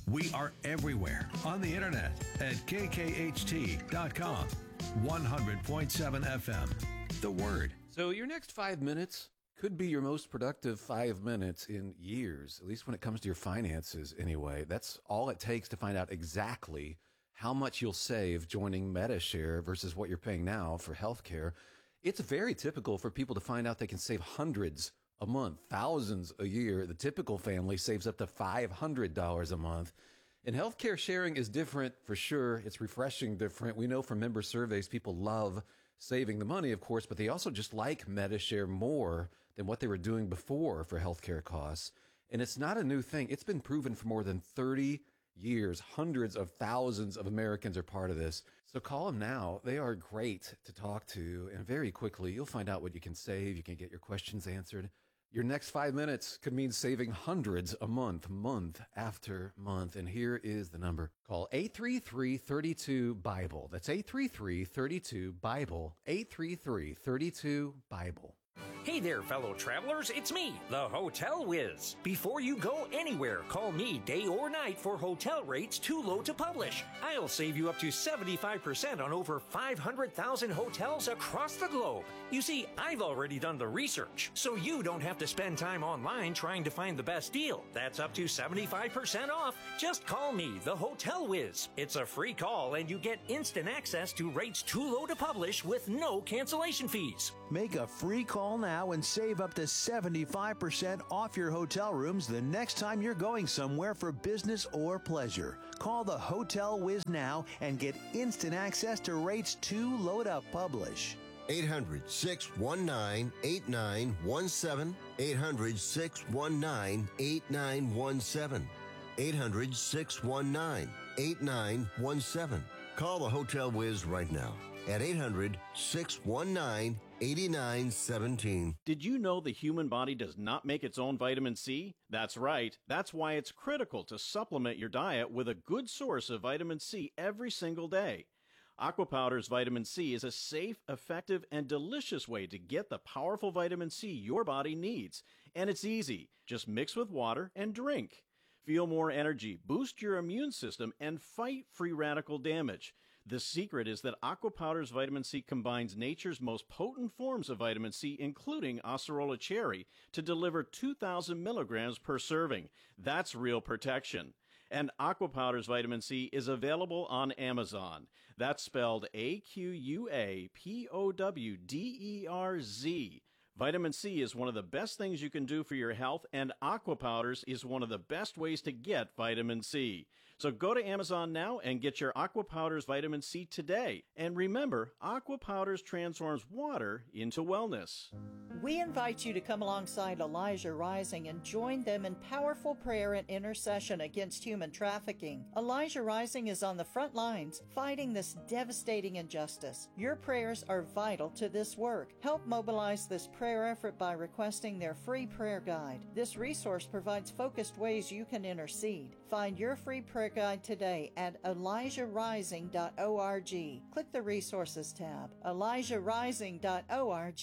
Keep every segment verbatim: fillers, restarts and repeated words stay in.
We are everywhere on the internet at K K H T dot com. one hundred point seven F M. The Word. So your next five minutes could be your most productive five minutes in years, at least when it comes to your finances anyway. That's all it takes to find out exactly how much you'll save joining Medi-Share versus what you're paying now for healthcare. It's very typical for people to find out they can save hundreds a month, thousands a year. The typical family saves up to five hundred dollars a month. And healthcare sharing is different for sure. It's refreshing different. We know from member surveys, people love saving the money, of course, but they also just like Medi-Share more than what they were doing before for healthcare costs. And it's not a new thing. It's been proven for more than thirty years. Hundreds of thousands of Americans are part of this. So call them now. They are great to talk to. And very quickly, you'll find out what you can save. You can get your questions answered. Your next five minutes could mean saving hundreds a month, month after month. And here is the number. Call eight three three, three two, BIBLE. That's eight three three, three two, BIBLE. eight three three, three two, BIBLE. Hey there, fellow travelers. It's me, the Hotel Whiz. Before you go anywhere, call me day or night for hotel rates too low to publish. I'll save you up to seventy-five percent on over five hundred thousand hotels across the globe. You see, I've already done the research, so you don't have to spend time online trying to find the best deal. That's up to seventy-five percent off. Just call me, the Hotel Whiz. It's a free call, and you get instant access to rates too low to publish with no cancellation fees. Make a free call now and save up to seventy-five percent off your hotel rooms the next time you're going somewhere for business or pleasure. Call the Hotel Whiz now and get instant access to rates too low to publish. eight hundred, six one nine, eight nine one seven. eight hundred, six one nine, eight nine one seven. eight hundred, six one nine, eight nine one seven. Call the Hotel Whiz right now at eight hundred, six one nine, eight nine one seven. Did you know the human body does not make its own vitamin C? That's right. That's why it's critical to supplement your diet with a good source of vitamin C every single day. Aqua Powder's vitamin C is a safe, effective, and delicious way to get the powerful vitamin C your body needs. And it's easy. Just mix with water and drink. Feel more energy, boost your immune system, and fight free radical damage. The secret is that Aqua Powder's vitamin C combines nature's most potent forms of vitamin C, including Acerola cherry, to deliver two thousand milligrams per serving. That's real protection. And Aqua Powder's vitamin C is available on Amazon. That's spelled A Q U A P O W D E R Z. Vitamin C is one of the best things you can do for your health, and Aqua Powders is one of the best ways to get vitamin C. So go to Amazon now and get your Aqua Powders vitamin C today. And remember, Aqua Powders transforms water into wellness. We invite you to come alongside Elijah Rising and join them in powerful prayer and intercession against human trafficking. Elijah Rising is on the front lines fighting this devastating injustice. Your prayers are vital to this work. Help mobilize this prayer effort by requesting their free prayer guide. This resource provides focused ways you can intercede. Find your free prayer guide today at elijah rising dot org. Click the resources tab. elijah rising dot org.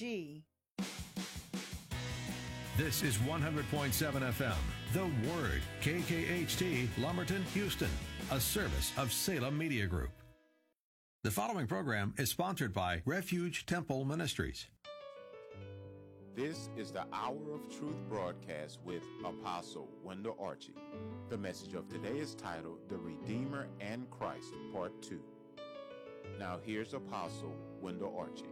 This is one hundred point seven F M, The Word, K K H T, Lumberton, Houston, a service of Salem Media Group. The following program is sponsored by Refuge Temple Ministries. This is the Hour of Truth broadcast with Apostle Wendell Archie. The message of today is titled The Redeemer and Christ, Part two. Now here's Apostle Wendell Archie.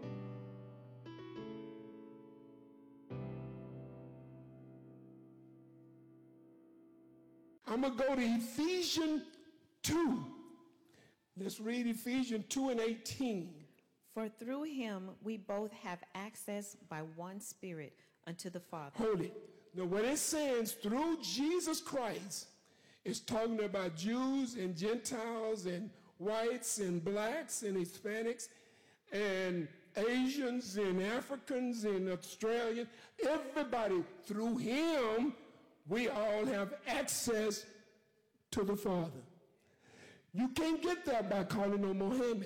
I'm going to go to Ephesians two. Let's read Ephesians two and eighteen. For through him we both have access by one Spirit unto the Father. Hold it. Now what it says, through Jesus Christ, it's talking about Jews and Gentiles and whites and blacks and Hispanics and Asians and Africans and Australians. Everybody, through him, we all have access to the Father. You can't get there by calling on Muhammad.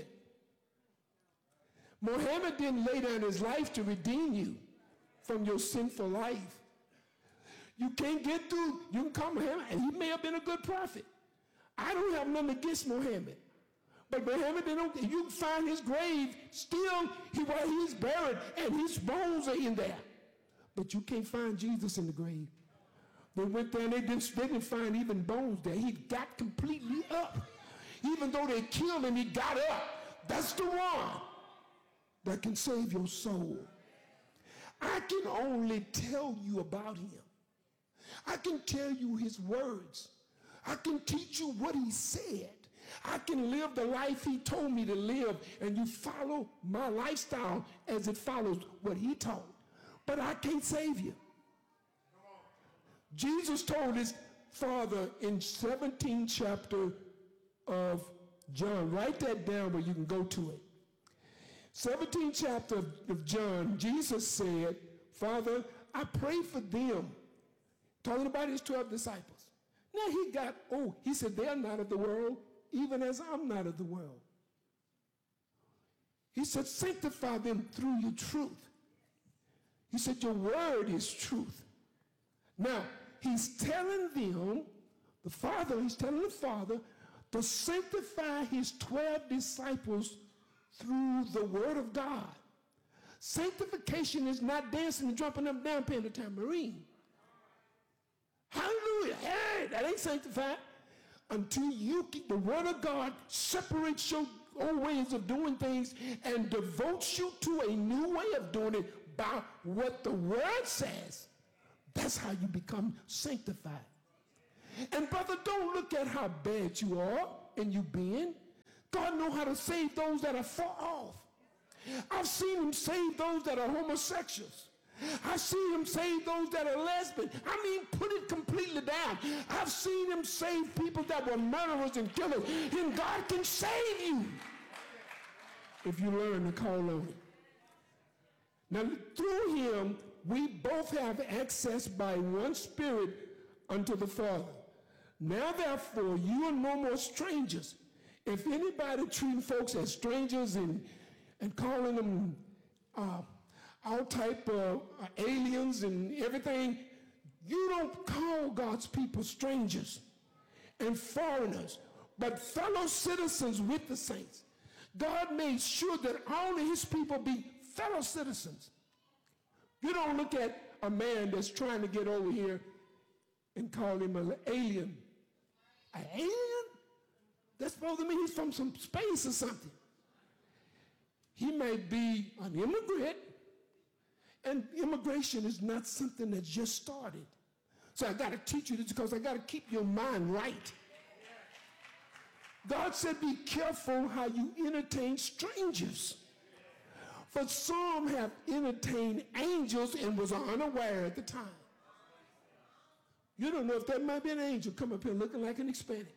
Muhammad didn't lay down his life to redeem you from your sinful life. You can't get through. You can call Muhammad, and he may have been a good prophet. I don't have nothing against Muhammad. But Muhammad, they don't, you can find his grave still he, where he's buried, and his bones are in there. But you can't find Jesus in the grave. They went there and they didn't, they didn't find even bones there. He got completely up. Even though they killed him, he got up. That's the one that can save your soul. I can only tell you about him. I can tell you his words. I can teach you what he said. I can live the life he told me to live, and you follow my lifestyle as it follows what he taught. But I can't save you. Jesus told his Father in seventeenth chapter of John. Write that down where you can go to it. seventeenth chapter of John, Jesus said, Father, I pray for them. Talking about his twelve disciples. Now he got, oh, he said, they're not of the world, even as I'm not of the world. He said, sanctify them through your truth. He said, your word is truth. Now, he's telling them, the Father, he's telling the Father to sanctify his twelve disciples through the word of God. Sanctification is not dancing and jumping up and down playing the tambourine. Hallelujah. Hey, that ain't sanctified. Until you keep the word of God separates your own ways of doing things and devotes you to a new way of doing it by what the word says. That's how you become sanctified. And brother, don't look at how bad you are and you've been. God knows how to save those that are far off. I've seen him save those that are homosexuals. I've seen him save those that are lesbian. I mean, put it completely down. I've seen him save people that were murderers and killers. And God can save you if you learn to call on him. Now, through him, we both have access by one Spirit unto the Father. Now, therefore, you are no more strangers. If anybody treating folks as strangers and, and calling them uh, all type of uh, aliens and everything, you don't call God's people strangers and foreigners, but fellow citizens with the saints. God made sure that all of his people be fellow citizens. You don't look at a man that's trying to get over here and call him an alien. An alien? That's supposed to mean he's from some space or something. He may be an immigrant, and immigration is not something that just started. So I got to teach you this because I got to keep your mind right. God said, be careful how you entertain strangers. For some have entertained angels and was unaware at the time. You don't know if that might be an angel come up here looking like an Hispanic.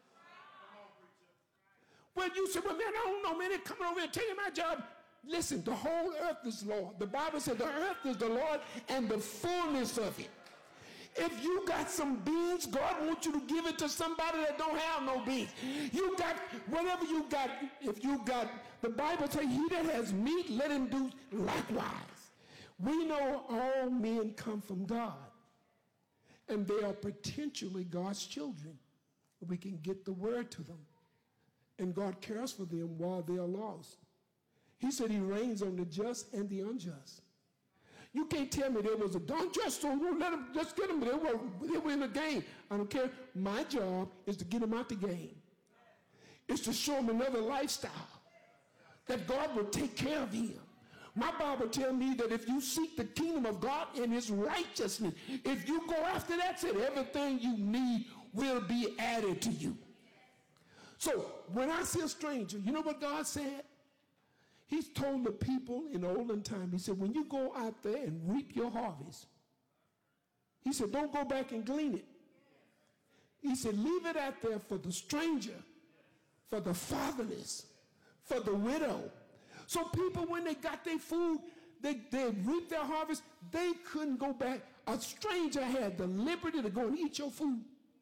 Well, you say, well, man, I don't know, man, they're coming over here taking my job. Listen, the whole earth is Lord. The Bible said the earth is the Lord and the fullness of it. If you got some beans, God wants you to give it to somebody that don't have no beans. You got, whatever you got, if you got, the Bible says, he that has meat, let him do likewise. We know all men come from God, and they are potentially God's children. We can get the word to them, and God cares for them while they are lost. He said he reigns on the just and the unjust. You can't tell me there was a unjust, so we'll let them, let's get them. They were, they were in the game. I don't care. My job is to get them out the game. It's to show them another lifestyle, that God will take care of him. My Bible tells me that if you seek the kingdom of God and his righteousness, if you go after that, said everything you need will be added to you. So when I see a stranger, you know what God said? He's told the people in the olden time, he said, when you go out there and reap your harvest, he said, don't go back and glean it. He said, leave it out there for the stranger, for the fatherless, for the widow. So people, when they got their food, they, they reaped their harvest, they couldn't go back. A stranger had the liberty to go and eat your food.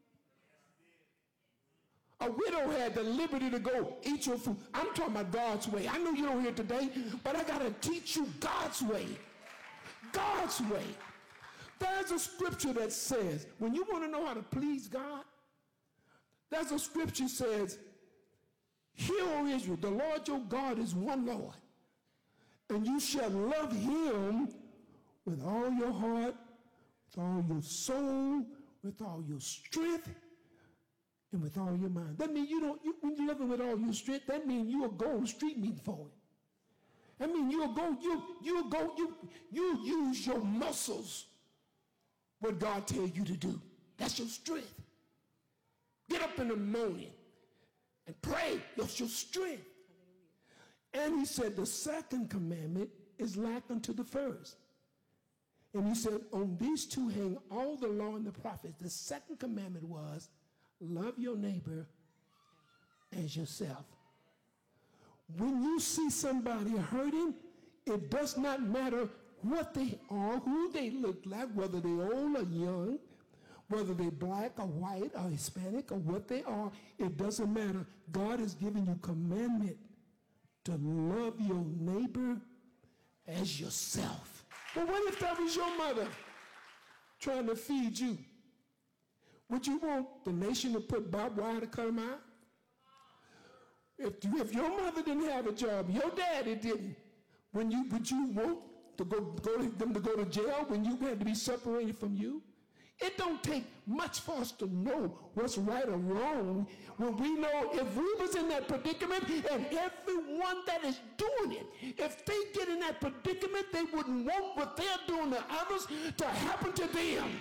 A widow had the liberty to go eat your food. I'm talking about God's way. I know you don't hear it today, but I got to teach you God's way. God's way. There's a scripture that says, when you want to know how to please God, That's a scripture says, hear, O Israel, the Lord your God is one Lord, and you shall love him with all your heart, with all your soul, with all your strength, and with all your mind. That means you don't, you, when you love him with all your strength, that means you'll go on street meeting for him. I mean, you'll go, you, you'll go, you, you use your muscles, what God tells you to do. That's your strength. Get up in the morning and pray. That's your strength. And he said the second commandment is like unto the first. And he said, on these two hang all the law and the prophets. The second commandment was, love your neighbor as yourself. When you see somebody hurting, it does not matter what they are, who they look like, whether they're old or young, whether they're black or white or Hispanic or what they are, it doesn't matter. God has given you commandment to love your neighbor as yourself. But what if that was your mother trying to feed you? Would you want the nation to put barbed wire to cut them out? If, you, if your mother didn't have a job, your daddy didn't, when you, would you want to go, go to, them to go to jail when you had to be separated from you? It don't take much for us to know what's right or wrong when we know if we was in that predicament and everyone that is doing it, if they get in that predicament, they wouldn't want what they're doing to others to happen to them.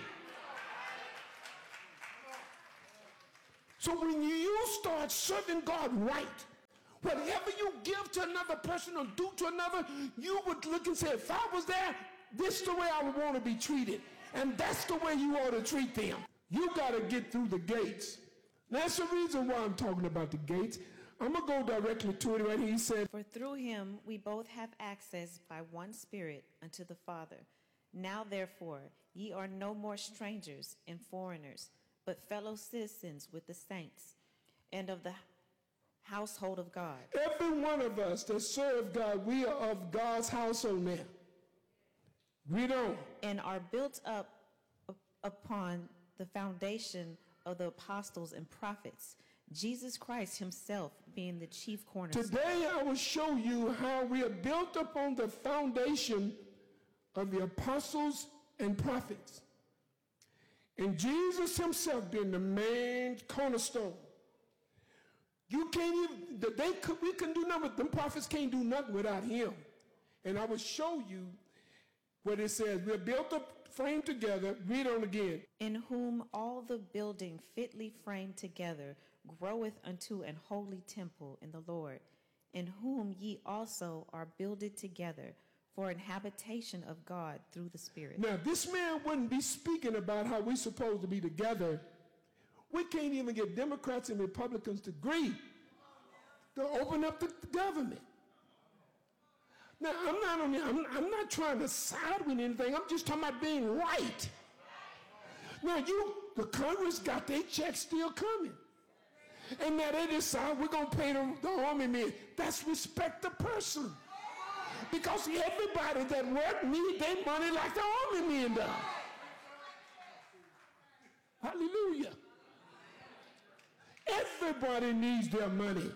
So when you start serving God right, whatever you give to another person or do to another, you would look and say, if I was there, this is the way I would want to be treated. And that's the way you ought to treat them. You got to get through the gates. That's the reason why I'm talking about the gates. I'm going to go directly to it right here. He said, for through him we both have access by one Spirit unto the Father. Now therefore ye are no more strangers and foreigners, but fellow citizens with the saints and of the household of God. Every one of us that serve God, we are of God's household now. We don't. And are built up upon the foundation of the apostles and prophets, Jesus Christ himself being the chief cornerstone. Today I will show you how we are built upon the foundation of the apostles and prophets. And Jesus himself being the main cornerstone. You can't even, they could, we can do nothing, them prophets can't do nothing without him. And I will show you what it says. We're built up, framed together. Read on again. In whom all the building fitly framed together groweth unto an holy temple in the Lord, in whom ye also are builded together for an habitation of God through the Spirit. Now, this man wouldn't be speaking about how we're supposed to be together. We can't even get Democrats and Republicans to agree to open up the government. Now, I'm not, on the, I'm, I'm not trying to side with anything. I'm just talking about being right. Now, you, the Congress got their checks still coming. And now they decide we're going to pay the, the army men. That's respect the person. Because everybody that work need their money like the army men does. Hallelujah. Everybody needs their money.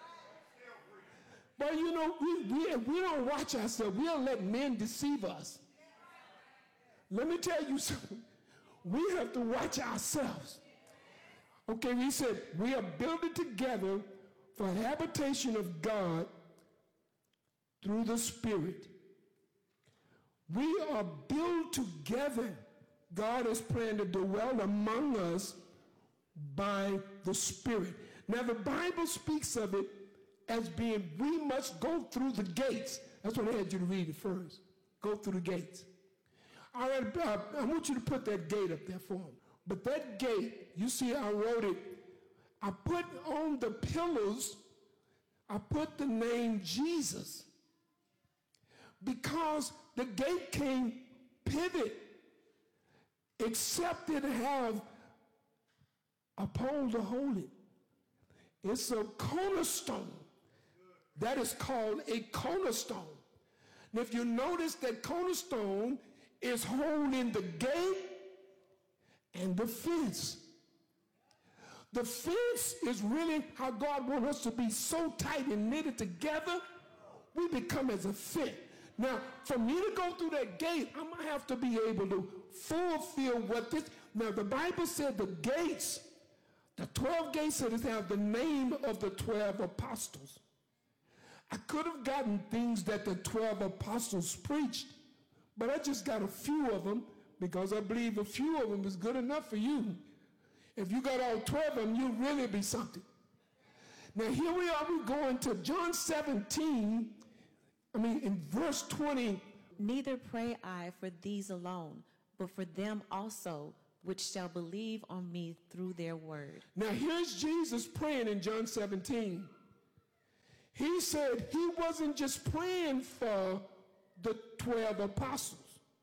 But you know, we, we, we don't watch ourselves. We'll let men deceive us. Let me tell you something. We have to watch ourselves. Okay, he said, we are building together for a habitation of God through the Spirit. We are built together. God is planning to dwell among us by the Spirit. Now, the Bible speaks of it as being, we must go through the gates. That's what I had you to read it first. Go through the gates. All right, uh, I want you to put that gate up there for me. But that gate, you see I wrote it, I put on the pillars, I put the name Jesus. Because the gate can't pivot except it have a pole to hold it. It's a cornerstone. That is called a cornerstone. And if you notice that cornerstone is holding the gate and the fence. The fence is really how God wants us to be so tight and knitted together, we become as a fit. Now, for me to go through that gate, I'm going to have to be able to fulfill what this, now the Bible said the gates, the twelve gates that have the name of the twelve apostles. I could have gotten things that the twelve apostles preached, but I just got a few of them because I believe a few of them is good enough for you. If you got all twelve of them, you'll really be something. Now here we are, we're going to John seventeen, I mean in verse twenty. Neither pray I for these alone, but for them also which shall believe on me through their word. Now here's Jesus praying in John seventeen. He said he wasn't just praying for the twelve apostles,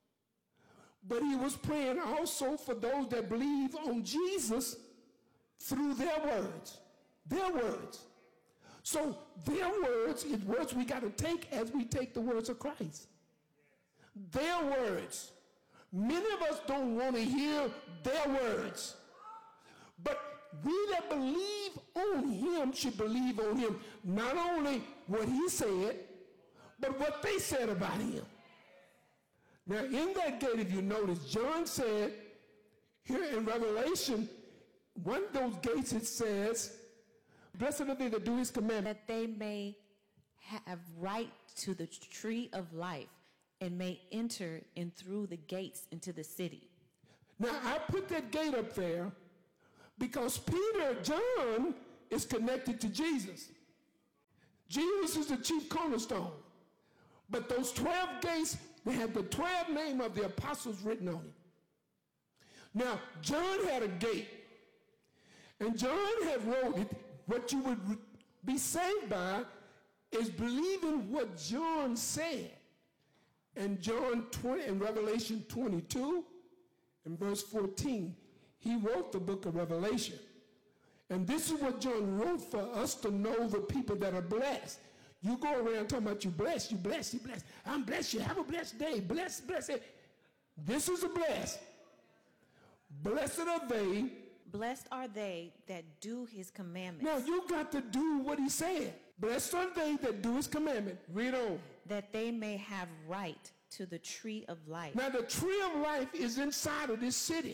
but he was praying also for those that believe on Jesus through their words. Their words. So their words is words we got to take as we take the words of Christ. Their words. Many of us don't want to hear their words. But we that believe on him should believe on him. Not only what he said, but what they said about him. Now, in that gate, if you notice, John said, here in Revelation, one of those gates, it says, blessed are they that do his commandments. That they may have right to the tree of life and may enter in through the gates into the city. Now, I put that gate up there because Peter, John, is connected to Jesus. Jesus is the chief cornerstone. But those twelve gates, they had the twelve name of the apostles written on it. Now, John had a gate. And John had wrote it, what you would be saved by is believing what John said. And John twenty, in Revelation twenty-two, in verse fourteen, he wrote the book of Revelation. And this is what John wrote for us to know the people that are blessed. You go around talking about you blessed, you blessed, you blessed. I'm blessed, you have a blessed day. Blessed, blessed. This is a blessed. Blessed are they. Blessed are they that do his commandments. Now you got to do what he said. Blessed are they that do his commandment. Read on. That they may have right to the tree of life. Now the tree of life is inside of this city.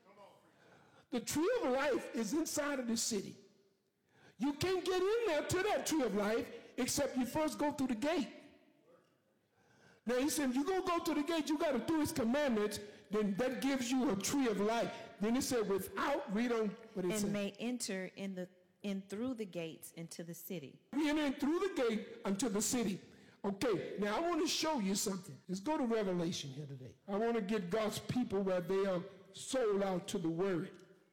The tree of life is inside of this city. You can't get in there to that tree of life except you first go through the gate. Now he said, if you're going to go to the gate, you got to do his commandments, then that gives you a tree of life. Then he said, without, read on what it and said. may enter in the in through the gates into the city. We enter in through the gate unto the city. Okay, now I want to show you something. Let's go to Revelation here today. I want to get God's people where they are sold out to the word.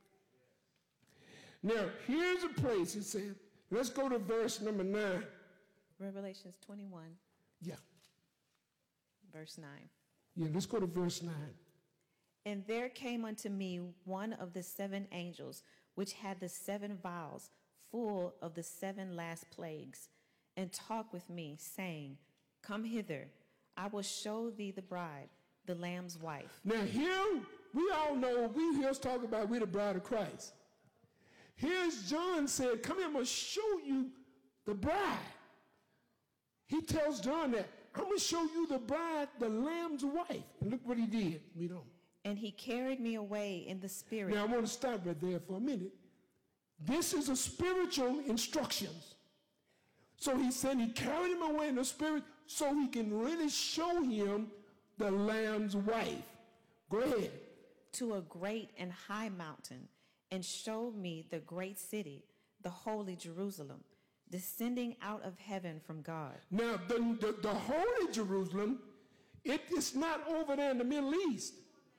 Now, here's a place, it says, let's go to verse number nine. Revelations twenty-one. Yeah. Verse nine. Yeah, let's go to verse nine. And there came unto me one of the seven angels, which had the seven vials, full of the seven last plagues, and talked with me, saying, Come hither, I will show thee the bride, the Lamb's wife. Now here, we all know, we hear us talk about we the bride of Christ. Here's John said, come here, I'm going to show you the bride. He tells John that, I'm going to show you the bride, the Lamb's wife. And look what he did. We don't. And he carried me away in the spirit. Now I want to stop right there for a minute. This is a spiritual instructions. So he said he carried him away in the spirit so he can really show him the Lamb's wife. Go ahead. To a great and high mountain, and showed me the great city, the holy Jerusalem, descending out of heaven from God. Now, the, the, the holy Jerusalem, it is not over there in the Middle East.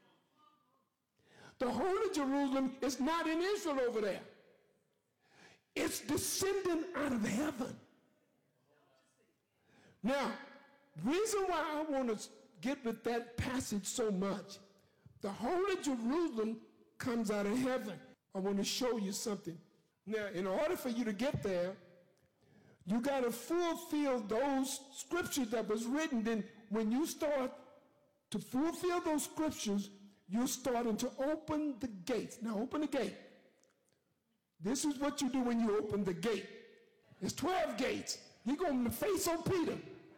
The holy Jerusalem is not in Israel over there. It's descending out of heaven. Now, reason why I want to get with that passage so much, the holy Jerusalem comes out of heaven. I want to show you something. Now, in order for you to get there, you got to fulfill those scriptures that was written. Then when you start to fulfill those scriptures, you're starting to open the gates. Now, open the gate. This is what you do when you open the gate. It's twelve gates. You're going to face on Peter.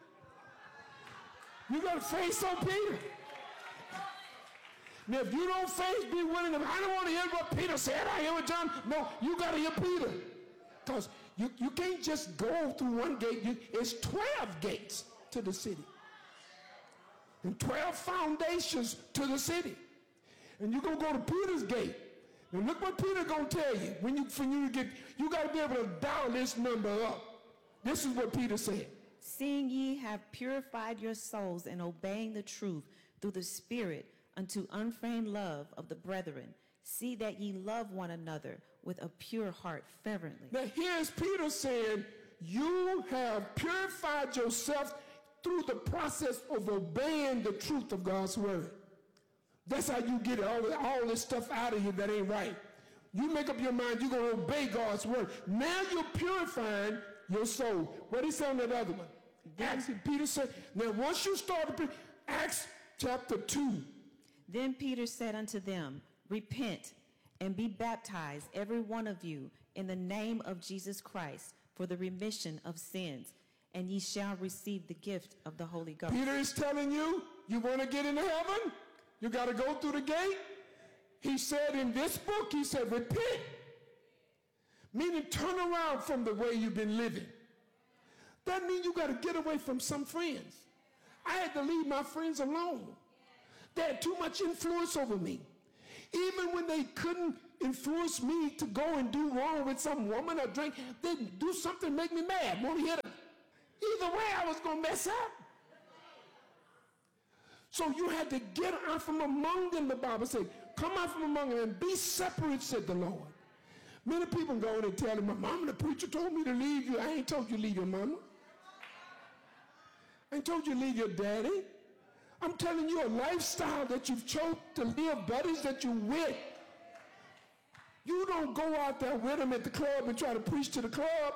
You got to face on Peter. Now, if you don't face, be willing to, I don't want to hear what Peter said. I hear what John. No, you got to hear Peter. Because you, you can't just go through one gate. You, it's twelve gates to the city. And twelve foundations to the city. And you're going to go to Peter's gate. And look what Peter's going to tell you. When you, when you get, you got to be able to dial this number up. This is what Peter said. Seeing ye have purified your souls in obeying the truth through the Spirit unto unfeigned love of the brethren, see that ye love one another with a pure heart fervently. Now here's Peter saying, you have purified yourself through the process of obeying the truth of God's word. That's how you get all, all this stuff out of you that ain't right. You make up your mind you're going to obey God's word. Now you're purifying your soul. What did he say on that other one? Acts, Peter said, now once you start to, Acts chapter two. Then Peter said unto them, repent and be baptized, every one of you, in the name of Jesus Christ, for the remission of sins, and ye shall receive the gift of the Holy Ghost. Peter is telling you, you want to get into heaven? You got to go through the gate. He said in this book, he said, repent. Meaning turn around from the way you've been living. That means you got to get away from some friends. I had to leave my friends alone. They had too much influence over me. Even when they couldn't influence me to go and do wrong with some woman or drink, they'd do something to make me mad. Want to hit them. Either way, I was going to mess up. So you had to get out from among them, the Bible said. Come out from among them and be separate, said the Lord. Many people go in and tell them, my mama, the preacher told me to leave you. I ain't told you to leave your mama. I ain't told you to leave your daddy. I'm telling you a lifestyle that you've chosen to live, buddies that you with. You don't go out there with them at the club and try to preach to the club.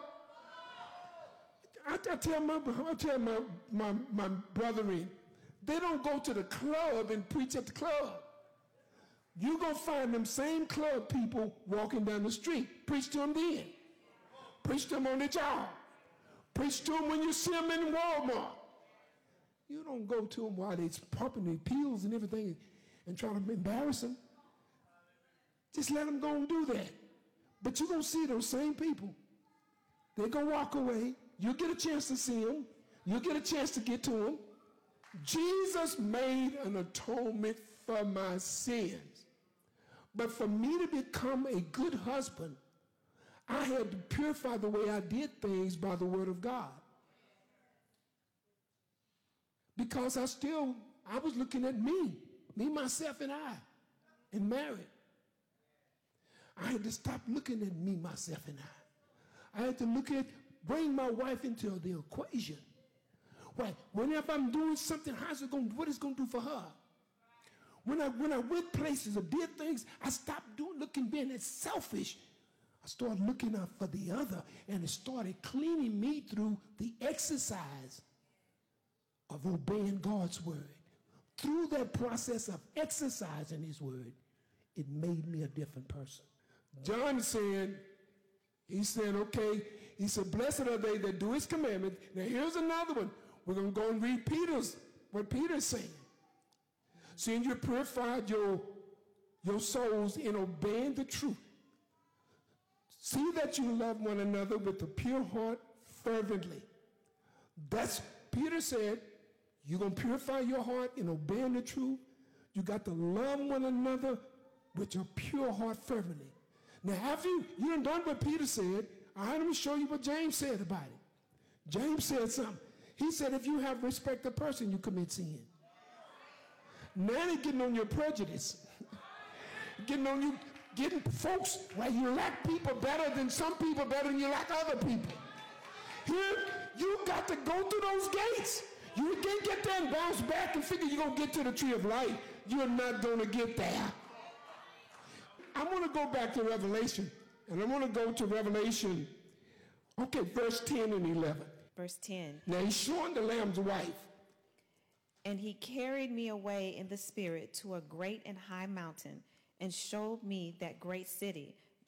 I, I tell my, I tell my, my, my brethren, they don't go to the club and preach at the club. You're going to find them same club people walking down the street. Preach to them then. Preach to them on their job. Preach to them when you see them in Walmart. You don't go to them while they're popping their pills and everything and trying to embarrass them. Just let them go and do that. But you're going to see those same people. They're going to walk away. You'll get a chance to see them. You'll get a chance to get to them. Jesus made an atonement for my sins. But for me to become a good husband, I had to purify the way I did things by the word of God. Because I still, I was looking at me, me, myself, and I, and married. I had to stop looking at me, myself, and I. I had to look at, bring my wife into the equation. Why? Whenever I'm doing something, how's it going? What is it going to do for her? When I when I went places or did things, I stopped doing, looking, being as selfish. I started looking out for the other, and it started cleaning me through the exercise of obeying God's word. Through that process of exercising his word, it made me a different person. John said, he's saying, okay, he said, blessed are they that do his commandments. Now here's another one. We're going to go and read Peter's, what Peter's saying. Seeing you purified your, your souls in obeying the truth. See that you love one another with a pure heart fervently. That's, Peter said, you're going to purify your heart in obeying the truth. You got to love one another with your pure heart fervently. Now, have you, you done done what Peter said. All right, let me show you what James said about it. James said something. He said, if you have respect of person, you commit sin. Now they're getting on your prejudice. Getting on you, getting folks where you like people better than some people better than you like other people. Here, you got to go through those gates. You can't get there and bounce back and figure you're going to get to the tree of life. You're not going to get there. I want to go back to Revelation, and I want to go to Revelation, okay, verse ten and eleven. Verse ten. Now he's showing the Lamb's wife. And he carried me away in the spirit to a great and high mountain, and showed me that great city,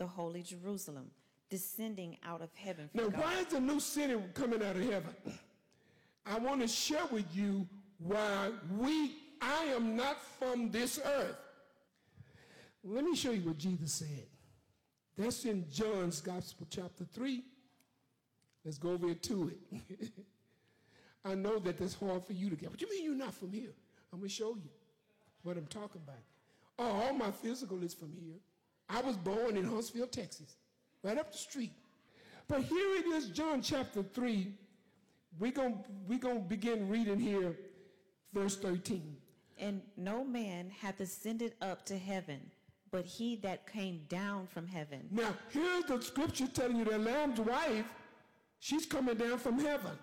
the holy Jerusalem, descending out of heaven Now, from God. why is the new city coming out of heaven? I want to share with you why we, I am not from this earth. Let me show you what Jesus said. That's in John's Gospel, chapter three. Let's go over to it. I know that that's hard for you to get. What do you mean you're not from here? I'm going to show you what I'm talking about. Oh, all my physical is from here. I was born in Huntsville, Texas, right up the street. But here it is, John chapter three. We're going we gonna begin reading here, verse thirteen. And no man hath ascended up to heaven, but he that came down from heaven. Now, here's the scripture telling you that Lamb's wife, she's coming down from heaven.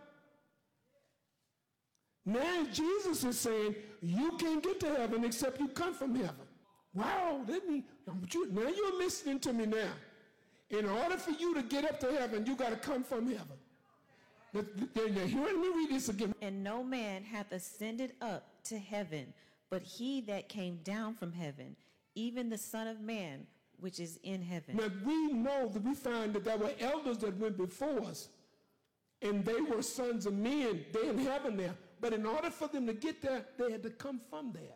Now Jesus is saying, you can't get to heaven except you come from heaven. Wow, let me, now you're listening to me now. In order for you to get up to heaven, you got to come from heaven. Now, now, here, let me read this again. And no man hath ascended up to heaven, but he that came down from heaven, even the Son of Man, which is in heaven. Now we know that we find that there were elders that went before us, and they were sons of men. They're in heaven there. But in order for them to get there, they had to come from there.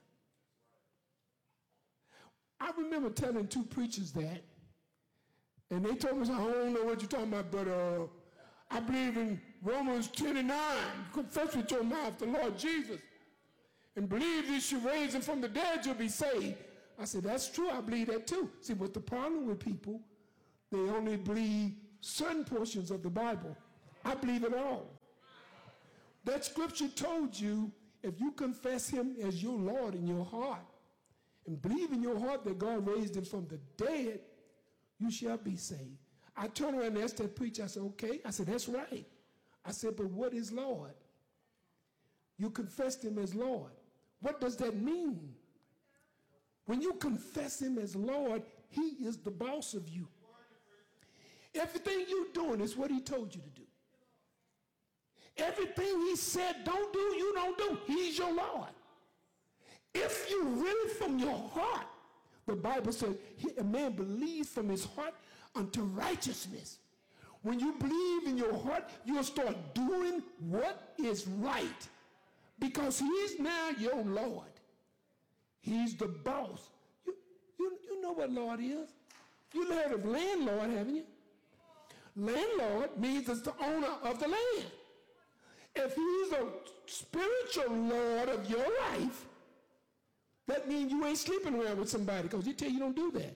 I remember telling two preachers that, and they told me, I don't know what you're talking about, but uh, I believe in Romans ten and nine. Confess with your mouth the Lord Jesus, and believe that you raise him from the dead, you'll be saved. I said, that's true. I believe that too. See, what's the problem with people? They only believe certain portions of the Bible. I believe it all. That scripture told you, if you confess him as your Lord in your heart and believe in your heart that God raised him from the dead, you shall be saved. I turned around and asked that preacher, I said, okay. I said, that's right. I said, but what is Lord? You confessed him as Lord. What does that mean? When you confess him as Lord, he is the boss of you. Everything you're doing is what he told you to do. Everything he said don't do, you don't do. He's your Lord. If you really from your heart, the Bible says he, a man believes from his heart unto righteousness. When you believe in your heart, you'll start doing what is right, because he's now your Lord. He's the boss. You, you, you know what Lord is. You heard of landlord, haven't you? Landlord means it's the owner of the land. If he's a spiritual Lord of your life, that means you ain't sleeping around with somebody, because he tell you don't do that.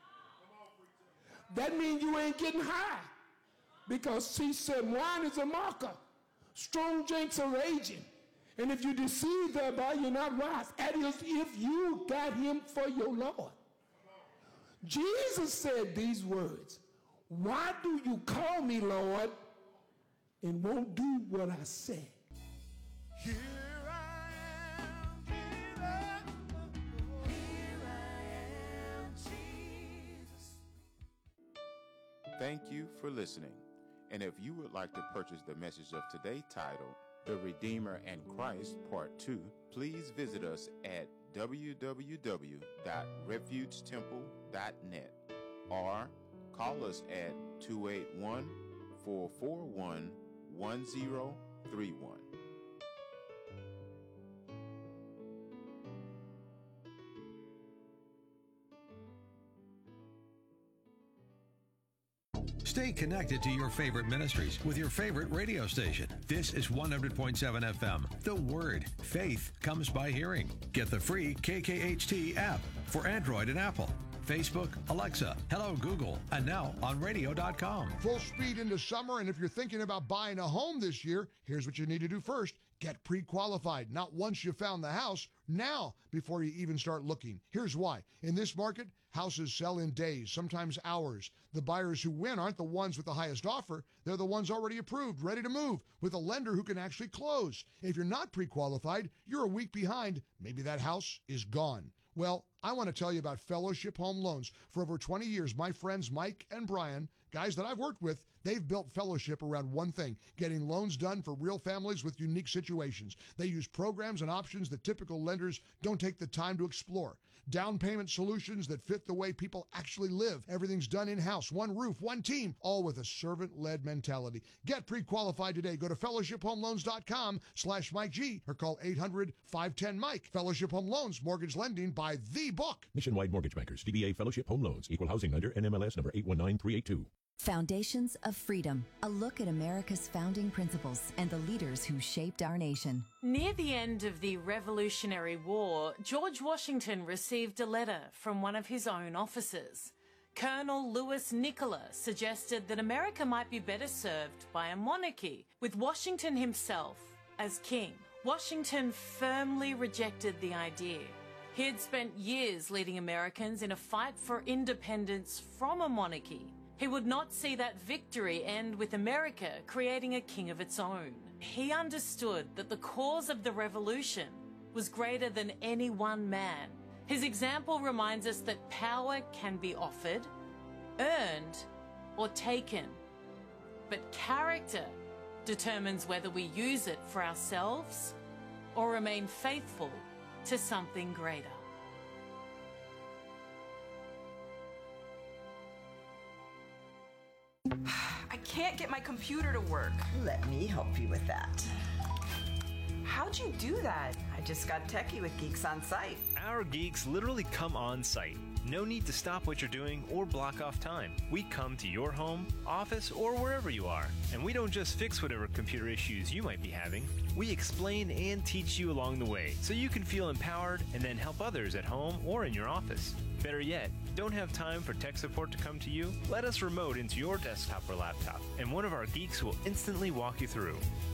That means you ain't getting high, because he said wine is a mocker. Strong drinks are raging. And if you deceive thereby, you're not wise. That is, if you got him for your Lord. Jesus said these words, why do you call me Lord and won't do what I say? Here I am, Jesus. Here I am, Jesus. Thank you for listening. And if you would like to purchase the message of today titled The Redeemer and Christ Part two, please visit us at w w w dot refuge temple dot net or call us at two eight one, four four one, one zero three one. Stay connected to your favorite ministries with your favorite radio station. This is one hundred point seven F M. The Word. Faith comes by hearing. Get the free K K H T app for Android and Apple. Facebook, Alexa, Hello Google, and now on radio dot com. Full speed into summer, and if you're thinking about buying a home this year, here's what you need to do first. Get pre-qualified, not once you found the house, now before you even start looking. Here's why. In this market, houses sell in days, sometimes hours. The buyers who win aren't the ones with the highest offer. They're the ones already approved, ready to move, with a lender who can actually close. If you're not pre-qualified, you're a week behind. Maybe that house is gone. Well, I want to tell you about Fellowship Home Loans. For over twenty years, my friends Mike and Brian, guys that I've worked with, they've built Fellowship around one thing, getting loans done for real families with unique situations. They use programs and options that typical lenders don't take the time to explore. Down payment solutions that fit the way people actually live. Everything's done in-house. One roof, one team, all with a servant-led mentality. Get pre-qualified today. Go to fellowship home loans dot com slash Mike G or call eight hundred, five one zero, Mike. Fellowship Home Loans, mortgage lending by the book. Nationwide Mortgage Bankers, D B A Fellowship Home Loans, Equal Housing Lender, N M L S number eight one nine three eight two. Foundations of Freedom, a look at America's founding principles and the leaders who shaped our nation. Near the end of the Revolutionary War, George Washington received a letter from one of his own officers. Colonel Louis Nicola suggested that America might be better served by a monarchy, with Washington himself as king. Washington firmly rejected the idea. He had spent years leading Americans in a fight for independence from a monarchy. He would not see that victory end with America creating a king of its own. He understood that the cause of the revolution was greater than any one man. His example reminds us that power can be offered, earned, or taken. But character determines whether we use it for ourselves or remain faithful to something greater. I can't get my computer to work. Let me help you with that. How'd you do that? I just got techie with Geeks on Site. Our geeks literally come on site. No need to stop what you're doing or block off time. We come to your home, office, or wherever you are. And we don't just fix whatever computer issues you might be having. We explain and teach you along the way so you can feel empowered and then help others at home or in your office. Better yet, don't have time for tech support to come to you? Let us remote into your desktop or laptop, and one of our geeks will instantly walk you through.